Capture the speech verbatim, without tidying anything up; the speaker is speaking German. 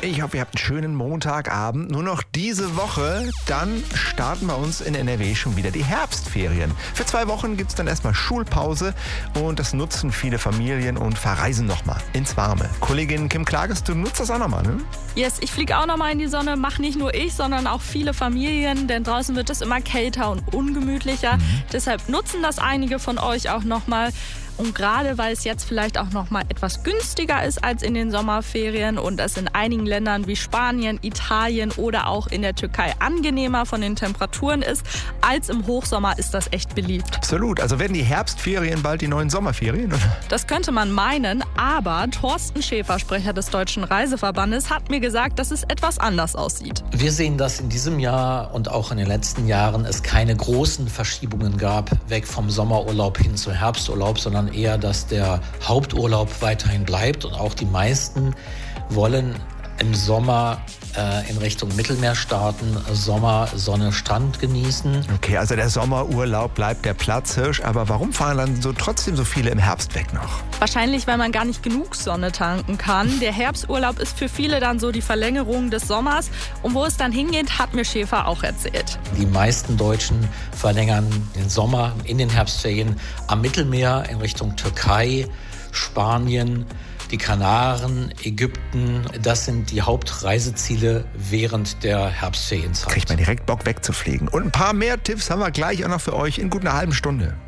Ich hoffe, ihr habt einen schönen Montagabend. Nur noch diese Woche, dann starten bei uns in N R W schon wieder die Herbstferien. Für zwei Wochen gibt es dann erstmal Schulpause und das nutzen viele Familien und verreisen nochmal ins Warme. Kollegin Kim Klages, du nutzt das auch nochmal, ne? Yes, ich fliege auch nochmal in die Sonne. Mach nicht nur ich, sondern auch viele Familien, denn draußen wird es immer kälter und ungemütlicher. Mhm. Deshalb nutzen das einige von euch auch nochmal. Und gerade weil es jetzt vielleicht auch noch mal etwas günstiger ist als in den Sommerferien und es in einigen Ländern wie Spanien, Italien oder auch in der Türkei angenehmer von den Temperaturen ist als im Hochsommer, ist das echt beliebt. Absolut. Also werden die Herbstferien bald die neuen Sommerferien, oder? Das könnte man meinen, aber Thorsten Schäfer, Sprecher des Deutschen Reiseverbandes, hat mir gesagt, dass es etwas anders aussieht. Wir sehen, dass in diesem Jahr und auch in den letzten Jahren es keine großen Verschiebungen gab, weg vom Sommerurlaub hin zum Herbsturlaub, sondern eher, dass der Haupturlaub weiterhin bleibt und auch die meisten wollen im Sommer äh, in Richtung Mittelmeer starten, Sommer, Sonne, Strand genießen. Okay, also der Sommerurlaub bleibt der Platzhirsch, aber warum fahren dann so trotzdem so viele im Herbst weg noch? Wahrscheinlich, weil man gar nicht genug Sonne tanken kann. Der Herbsturlaub ist für viele dann so die Verlängerung des Sommers. Und wo es dann hingeht, hat mir Schäfer auch erzählt. Die meisten Deutschen verlängern den Sommer in den Herbstferien am Mittelmeer in Richtung Türkei, Spanien, die Kanaren, Ägypten. Das sind die Hauptreiseziele während der Herbstferienzeit. Kriegt man direkt Bock wegzufliegen. Und ein paar mehr Tipps haben wir gleich auch noch für euch in gut einer halben Stunde.